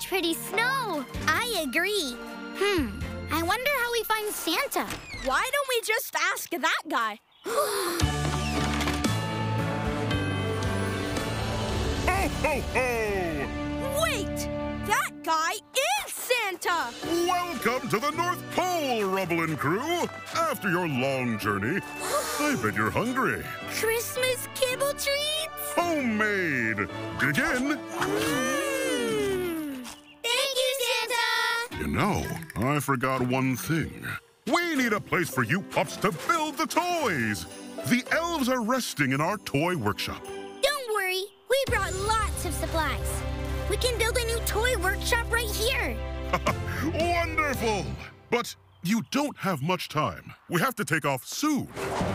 pretty snow. I agree. I wonder how we find Santa. Why don't we just ask that guy? Ho, ho, ho! Wait! That guy is Santa! Welcome to the North Pole, Rubble and crew. After your long journey, I bet you're hungry. Christmas kibble treats? Homemade. Dig in. Thank you, Santa! You know, I forgot one thing. We need a place for you pups to build the toys. The elves are resting in our toy workshop. Don't worry. We brought lots of supplies. We can build a new toy workshop right here. Wonderful! But you don't have much time. We have to take off soon.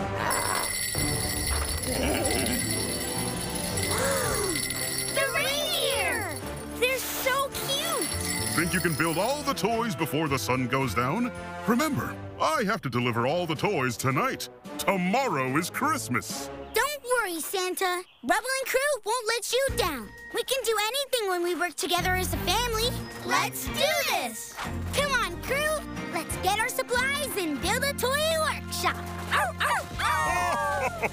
The reindeer! They're so cute! Think you can build all the toys before the sun goes down? Remember, I have to deliver all the toys tonight. Tomorrow is Christmas. Don't worry, Santa. Rubble and crew won't let you down. We can do anything when we work together as a family. Let's do this! Come on, crew. Let's get our supplies and build a toy workshop. Ow, ow,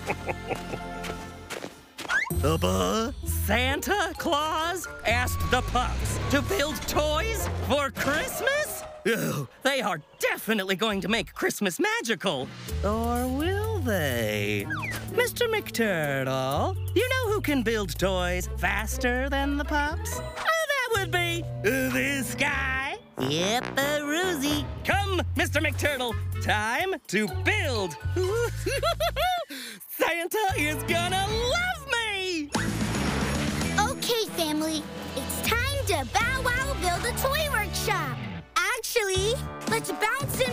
ow! Santa Claus asked the pups to build toys for Christmas? Ew, they are definitely going to make Christmas magical. Or will they? Mr. McTurtle, you know who can build toys faster than the pups? Oh, that would be this guy. Yep, Rosie. Come, Mr. McTurtle. Time to build. Santa is gonna love me! Okay, family. It's time to bow wow build a toy workshop. Actually, let's bounce it